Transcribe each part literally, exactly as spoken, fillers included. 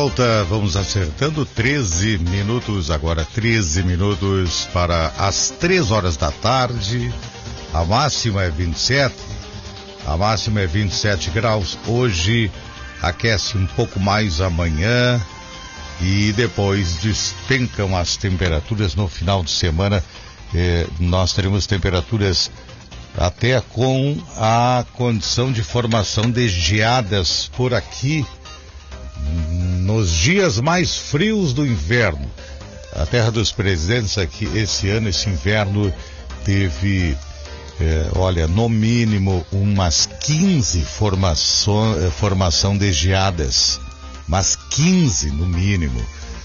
volta, vamos acertando. Treze minutos, agora treze minutos para as três horas da tarde. A máxima é vinte e sete, a máxima é vinte e sete graus. Hoje aquece um pouco mais amanhã e depois despencam as temperaturas no final de semana. Eh, nós teremos temperaturas até com a condição de formação de geadas por aqui nos dias mais frios do inverno. A Terra dos Presidentes aqui, esse ano, esse inverno, teve, eh, olha, no mínimo umas quinze formação, eh, formação de geadas, mas quinze no mínimo.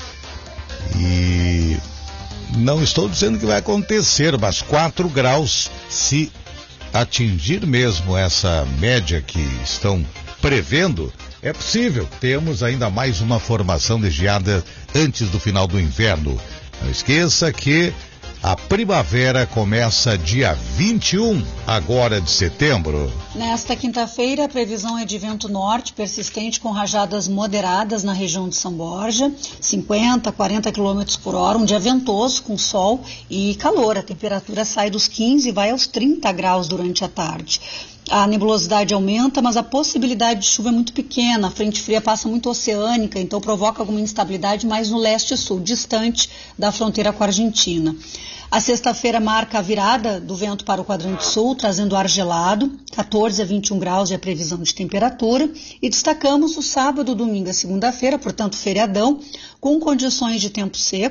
E não estou dizendo que vai acontecer, mas quatro graus, se atingir mesmo essa média que estão prevendo, é possível. Temos ainda mais uma formação de geada antes do final do inverno. Não esqueça que a primavera começa dia vinte e um, agora de setembro. Nesta quinta-feira, a previsão é de vento norte persistente com rajadas moderadas na região de São Borja, cinquenta, quarenta quilômetros por hora, um dia ventoso com sol e calor. A temperatura sai dos quinze e vai aos trinta graus durante a tarde. A nebulosidade aumenta, mas a possibilidade de chuva é muito pequena. A frente fria passa muito oceânica, então provoca alguma instabilidade mais no leste e sul, distante da fronteira com a Argentina. A sexta-feira marca a virada do vento para o quadrante sul, trazendo ar gelado, quatorze a vinte e um graus é a previsão de temperatura. E destacamos o sábado, domingo e segunda-feira, portanto feriadão, com condições de tempo seco.